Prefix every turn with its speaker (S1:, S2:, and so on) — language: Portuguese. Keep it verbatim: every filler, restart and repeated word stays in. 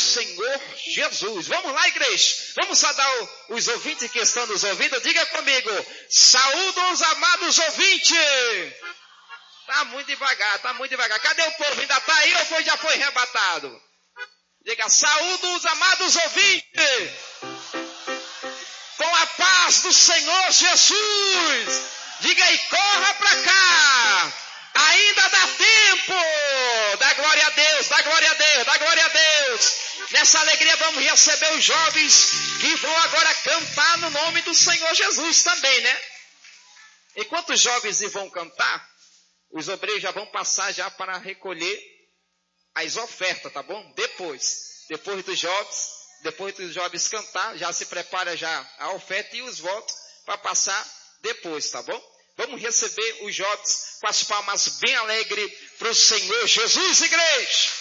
S1: Senhor Jesus. Vamos lá, igreja. Vamos saudar os ouvintes que estão nos ouvindo. Diga comigo. Saúdo os amados ouvintes. Tá muito devagar, tá muito devagar. Cadê o povo? Ainda tá aí ou foi, já foi arrebatado? Diga, saúdo os amados ouvintes. Com a paz do Senhor Jesus. Diga aí, corra para cá. Ainda dá tempo. Dá glória a Deus, dá glória a Deus, dá glória a Deus. Nessa alegria vamos receber os jovens que vão agora cantar no nome do Senhor Jesus também, né? Enquanto os jovens vão cantar, os obreiros já vão passar já para recolher as ofertas, tá bom? Depois, depois dos jovens, depois dos jovens cantar, já se prepara já a oferta e os votos para passar depois, tá bom? Vamos receber os jovens com as palmas bem alegres para o Senhor Jesus, igreja.